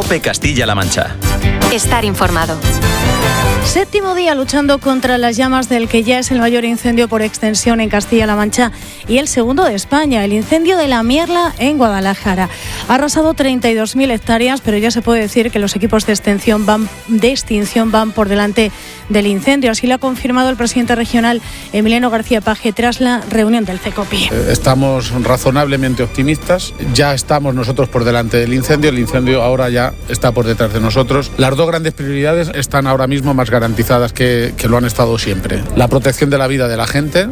COPE Castilla-La Mancha. Estar informado. Séptimo día luchando contra las llamas del que ya es el mayor incendio por extensión en Castilla-La Mancha y el segundo de España, el incendio de La Mierla en Guadalajara. Ha arrasado 32.000 hectáreas, pero ya se puede decir que los equipos de extinción van por delante del incendio. Así lo ha confirmado el presidente regional Emiliano García Paje tras la reunión del CECOPI. Estamos razonablemente optimistas. Ya estamos nosotros por delante del incendio. El incendio ahora ya está por detrás de nosotros. Las dos grandes prioridades están ahora mismo más garantizadas que lo han estado siempre. La protección de la vida de la gente.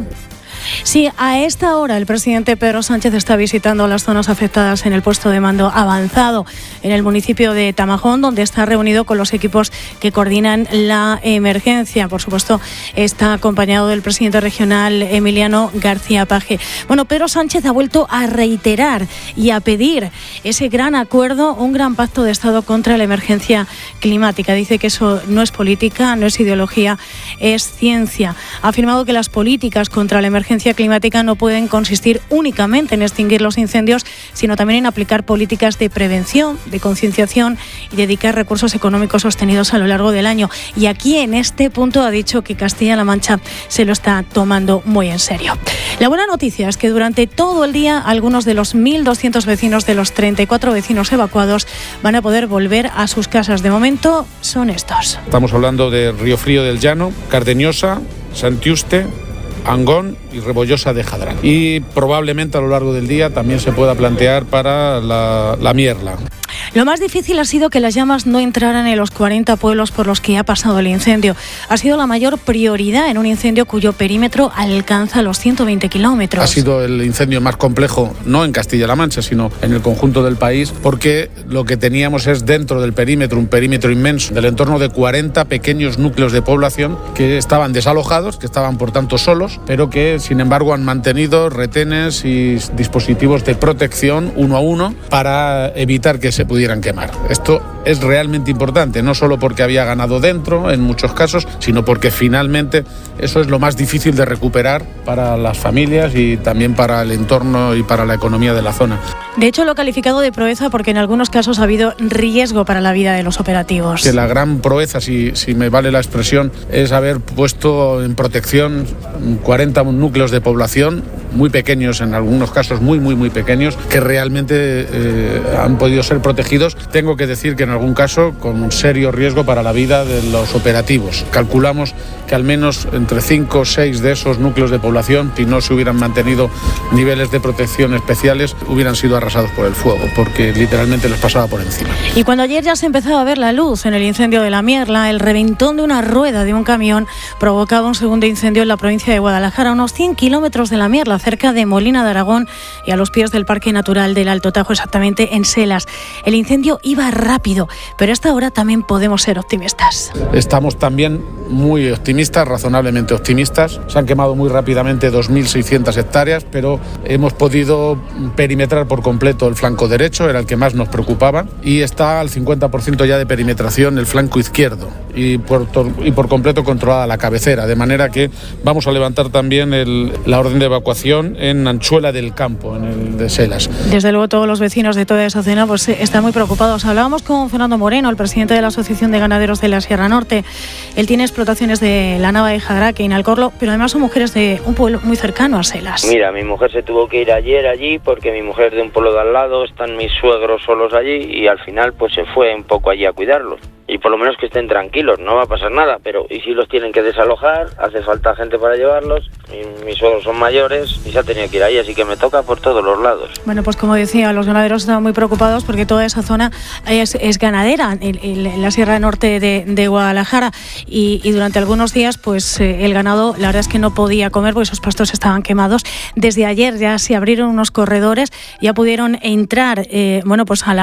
Sí, a esta hora el presidente Pedro Sánchez está visitando las zonas afectadas en el puesto de mando avanzado en el municipio de Tamajón, donde está reunido con los equipos que coordinan la emergencia. Por supuesto, está acompañado del presidente regional Emiliano García Paje. Bueno, Pedro Sánchez ha vuelto a reiterar y a pedir ese gran acuerdo, un gran pacto de Estado contra la emergencia climática. Dice que eso no es política, no es ideología, es ciencia. Ha afirmado que las políticas contra la emergencia climática no pueden consistir únicamente en extinguir los incendios, sino también en aplicar políticas de prevención, de concienciación y dedicar recursos económicos sostenidos a lo largo del año. Y aquí en este punto ha dicho que Castilla-La Mancha se lo está tomando muy en serio. La buena noticia es que durante todo el día algunos de los 1.200 vecinos de los 34 vecinos evacuados van a poder volver a sus casas. De momento son estos. Estamos hablando de Río Frío del Llano, Cardeñosa, Santiuste, Angón y Rebollosa de Jadrán. Y probablemente a lo largo del día también se pueda plantear para la Mierla. Lo más difícil ha sido que las llamas no entraran en los 40 pueblos por los que ha pasado el incendio. Ha sido la mayor prioridad en un incendio cuyo perímetro alcanza los 120 kilómetros. Ha sido el incendio más complejo, no en Castilla-La Mancha, sino en el conjunto del país, porque lo que teníamos es dentro del perímetro, un perímetro inmenso, del entorno de 40 pequeños núcleos de población que estaban desalojados, que estaban por tanto solos, pero que sin embargo han mantenido retenes y dispositivos de protección uno a uno para evitar que se pudieran quemar. Esto es realmente importante, no solo porque había ganado dentro en muchos casos, sino porque finalmente eso es lo más difícil de recuperar para las familias y también para el entorno y para la economía de la zona. De hecho, lo ha calificado de proeza porque en algunos casos ha habido riesgo para la vida de los operativos. Que la gran proeza, si me vale la expresión, es haber puesto en protección 40 núcleos de población muy pequeños, en algunos casos muy pequeños, que realmente han podido ser protegidos. Tengo que decir que en algún caso con un serio riesgo para la vida de los operativos. Calculamos que al menos entre 5 o 6 de esos núcleos de población, si no se hubieran mantenido niveles de protección especiales, hubieran sido arrasados por el fuego, porque literalmente les pasaba por encima. Y cuando ayer ya se empezaba a ver la luz en el incendio de La Mierla, el reventón de una rueda de un camión provocaba un segundo incendio en la provincia de Guadalajara, a unos 100 kilómetros de La Mierla, cerca de Molina de Aragón y a los pies del Parque Natural del Alto Tajo, exactamente en Selas. El incendio iba rápido, pero a esta hora también podemos ser optimistas. Estamos también muy optimistas, razonablemente optimistas. Se han quemado muy rápidamente 2.600 hectáreas, pero hemos podido perimetrar por completo el flanco derecho, era el que más nos preocupaba, y está al 50% ya de perimetración el flanco izquierdo y por completo controlada la cabecera, de manera que vamos a levantar también la orden de evacuación en Anchuela del Campo, en el de Selas. Desde luego todos los vecinos de toda esa zona pues están muy preocupados. Hablábamos con Fernando Moreno, el presidente de la Asociación de Ganaderos de la Sierra Norte. Él tiene explotaciones de la Nava de Jadraque y en Alcorlo, pero además son mujeres de un pueblo muy cercano a Selas. Mira, mi mujer se tuvo que ir ayer allí porque mi mujer de un pueblo de al lado, están mis suegros solos allí y al final pues se fue un poco allí a cuidarlos. Y por lo menos que estén tranquilos, no va a pasar nada, pero y si los tienen que desalojar, hace falta gente para llevarlos, y mis suegros son mayores y se ha tenido que ir ahí, así que me toca por todos los lados. Bueno, pues como decía, los ganaderos estaban muy preocupados porque toda esa zona es ganadera, en la Sierra Norte de Guadalajara, y durante algunos días pues el ganado, la verdad es que no podía comer porque esos pastos estaban quemados. Desde ayer ya se abrieron unos corredores, ya pudieron entrar, pues a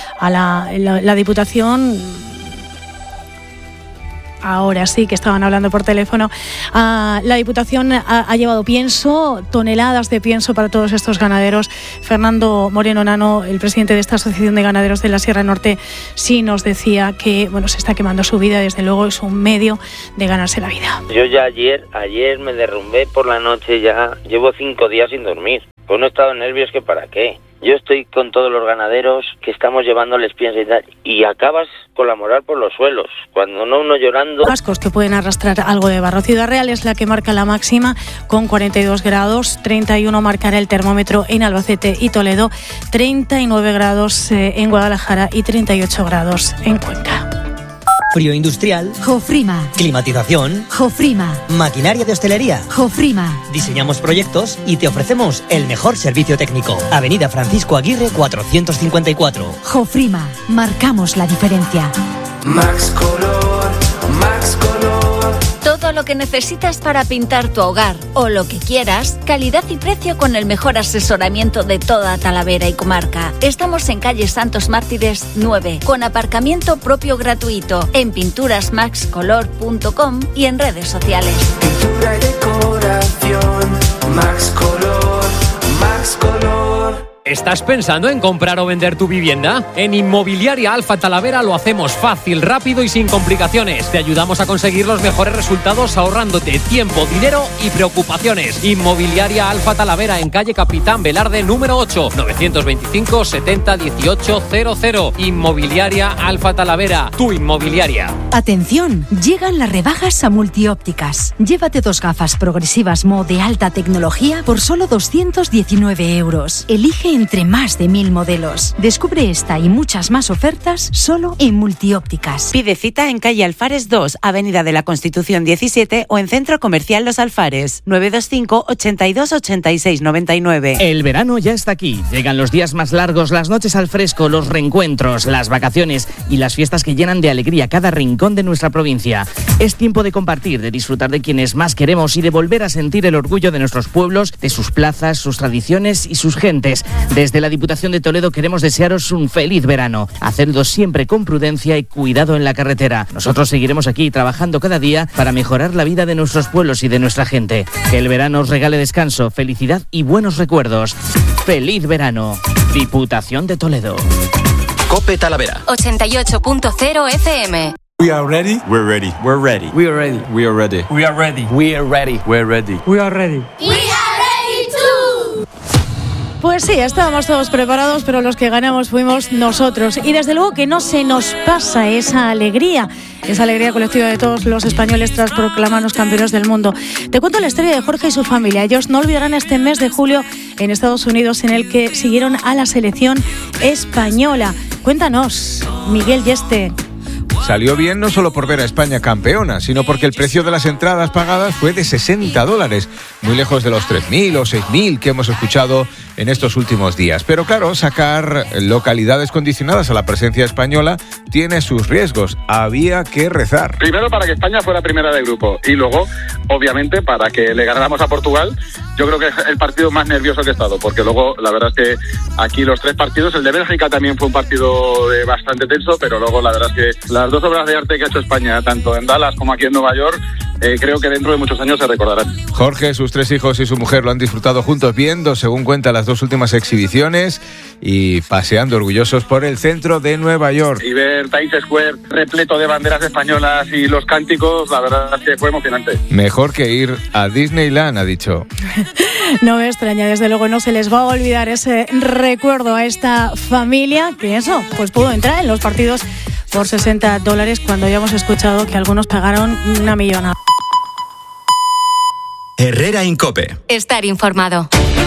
la Diputación. Ahora sí que estaban hablando por teléfono. La Diputación ha llevado pienso, toneladas de pienso para todos estos ganaderos. Fernando Moreno Nano, el presidente de esta Asociación de Ganaderos de la Sierra Norte, sí nos decía que se está quemando su vida, desde luego es un medio de ganarse la vida. Yo ya ayer me derrumbé por la noche, ya llevo 5 días sin dormir. Con un estado de nervios que para qué. Yo estoy con todos los ganaderos que estamos llevándoles piensos y tal, y acabas con la moral por los suelos, cuando no uno llorando. Cascos que pueden arrastrar algo de barro. Ciudad Real es la que marca la máxima con 42 grados, 31 marcará el termómetro en Albacete y Toledo, 39 grados en Guadalajara y 38 grados en Cuenca. Frío industrial. Jofrima. Climatización. Jofrima. Maquinaria de hostelería. Jofrima. Diseñamos proyectos y te ofrecemos el mejor servicio técnico. Avenida Francisco Aguirre 454. Jofrima. Marcamos la diferencia. Max Color, Max Color. Todo lo que necesitas para pintar tu hogar o lo que quieras, calidad y precio con el mejor asesoramiento de toda Talavera y comarca. Estamos en calle Santos Mártires 9, con aparcamiento propio gratuito, en pinturasmaxcolor.com y en redes sociales. Pintura y decoración, Max Color, Max Color. ¿Estás pensando en comprar o vender tu vivienda? En Inmobiliaria Alfa Talavera lo hacemos fácil, rápido y sin complicaciones. Te ayudamos a conseguir los mejores resultados ahorrándote tiempo, dinero y preocupaciones. Inmobiliaria Alfa Talavera en calle Capitán Velarde número 8, 925 70 18 00. Inmobiliaria Alfa Talavera, tu inmobiliaria. Atención, llegan las rebajas a Multiópticas. Llévate 2 gafas progresivas Mo de alta tecnología por solo 219 euros. Elige entre más de 1000 modelos. Descubre esta y muchas más ofertas solo en Multiópticas. Pide cita en calle Alfares 2, Avenida de la Constitución 17 o en Centro Comercial Los Alfares, 925 82 86 99. El verano ya está aquí. Llegan los días más largos, las noches al fresco, los reencuentros, las vacaciones y las fiestas que llenan de alegría cada rincón de nuestra provincia. Es tiempo de compartir, de disfrutar de quienes más queremos y de volver a sentir el orgullo de nuestros pueblos, de sus plazas, sus tradiciones y sus gentes. Desde la Diputación de Toledo queremos desearos un feliz verano. Hacedlo siempre con prudencia y cuidado en la carretera. Nosotros seguiremos aquí trabajando cada día para mejorar la vida de nuestros pueblos y de nuestra gente. Que el verano os regale descanso, felicidad y buenos recuerdos. ¡Feliz verano! Diputación de Toledo. COPE Talavera 88.0 FM. We are ready. We're ready. We're ready. We are ready. We are ready. We are ready. We are ready. We're ready. We are ready. Pues sí, estábamos todos preparados, pero los que ganamos fuimos nosotros. Y desde luego que no se nos pasa esa alegría colectiva de todos los españoles tras proclamarnos campeones del mundo. Te cuento la historia de Jorge y su familia. Ellos no olvidarán este mes de julio en Estados Unidos en el que siguieron a la selección española. Cuéntanos, Miguel Yeste. Salió bien no solo por ver a España campeona, sino porque el precio de las entradas pagadas fue de $60, muy lejos de los 3.000 o 6.000 que hemos escuchado en estos últimos días. Pero claro, sacar localidades condicionadas a la presencia española tiene sus riesgos. Había que rezar. Primero para que España fuera primera de grupo y luego, obviamente, para que le ganáramos a Portugal. Yo creo que es el partido más nervioso que he estado, porque luego la verdad es que aquí los 3 partidos, el de Bélgica también fue un partido bastante tenso, pero luego la verdad es que las 2 obras de arte que ha hecho España, tanto en Dallas como aquí en Nueva York, creo que dentro de muchos años se recordarán. Jorge, sus 3 hijos y su mujer lo han disfrutado juntos viendo, según cuenta, las 2 últimas exhibiciones y paseando orgullosos por el centro de Nueva York. Y ver Times Square repleto de banderas españolas y los cánticos, la verdad es que fue emocionante. Mejor que ir a Disneyland, ha dicho. No me extraña, desde luego no se les va a olvidar ese recuerdo a esta familia que eso, pues pudo entrar en los partidos por $60 cuando ya hemos escuchado que algunos pagaron una millonada. Herrera en COPE. Estar informado.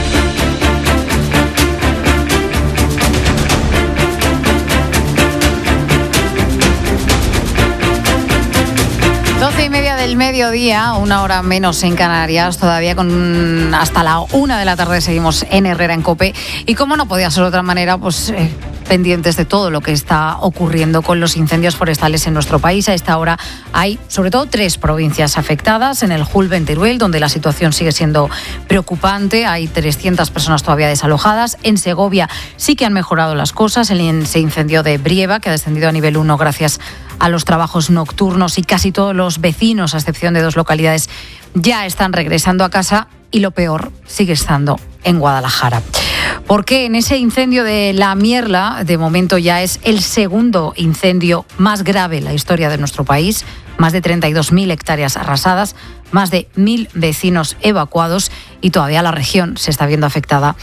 Del mediodía, 1 hora menos en Canarias, todavía con hasta la 1 de la tarde seguimos en Herrera en COPE y como no podía ser de otra manera, pues pendientes de todo lo que está ocurriendo con los incendios forestales en nuestro país. A esta hora hay sobre todo 3 provincias afectadas. En el Julbe, en Teruel, donde la situación sigue siendo preocupante, hay 300 personas todavía desalojadas. En Segovia sí que han mejorado las cosas. Ese incendio de Brieva, que ha descendido a nivel 1 gracias a los trabajos nocturnos, y casi todos los vecinos, a excepción de 2 localidades, ya están regresando a casa, y lo peor sigue estando en Guadalajara. Porque en ese incendio de La Mierla, de momento ya es el segundo incendio más grave en la historia de nuestro país, más de 32.000 hectáreas arrasadas, más de 1.000 vecinos evacuados, y todavía la región se está viendo afectada